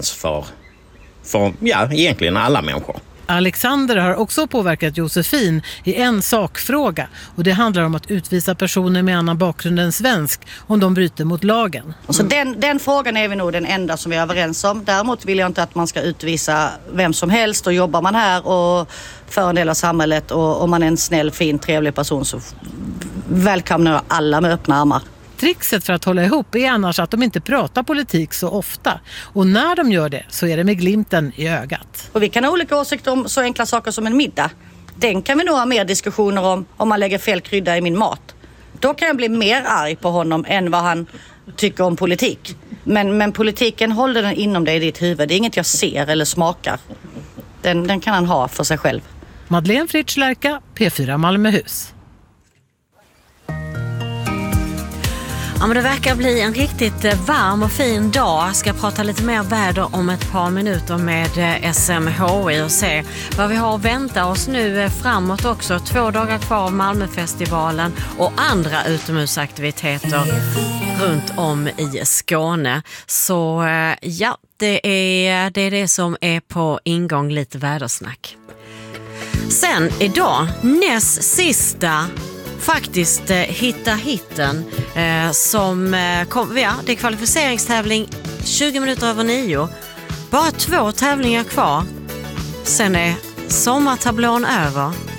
för egentligen alla människor. Alexander har också påverkat Josefin i en sakfråga, och det handlar om att utvisa personer med annan bakgrund än svensk om de bryter mot lagen. Så den frågan är vi nog den enda som vi är överens om. Däremot vill jag inte att man ska utvisa vem som helst, och jobbar man här och för en del av samhället och om man är en snäll, fin, trevlig person så välkomnar jag alla med öppna armar. Trixet för att hålla ihop är annars att de inte pratar politik så ofta. Och när de gör det så är det med glimten i ögat. Och vi kan ha olika åsikter om så enkla saker som en middag. Den kan vi nog ha mer diskussioner om man lägger fel krydda i min mat. Då kan jag bli mer arg på honom än vad han tycker om politik. Men politiken håller den inom dig i ditt huvud. Det är inget jag ser eller smakar. Den kan han ha för sig själv. Madeleine Fritsch-Lärka, P4 Malmöhus. Ja, men det verkar bli en riktigt varm och fin dag. Jag ska prata lite mer väder om ett par minuter med SMHI och se vad vi har att vänta oss nu framåt också. 2 dagar kvar av Malmöfestivalen och andra utomhusaktiviteter runt om i Skåne. Så ja, det är det som är på ingång, lite vädersnack. Sen idag, näst sista faktiskt hitta hitten som det är kvalificeringstävling 20 minuter över 9. Bara 2 tävlingar kvar. Sen är sommartablån över.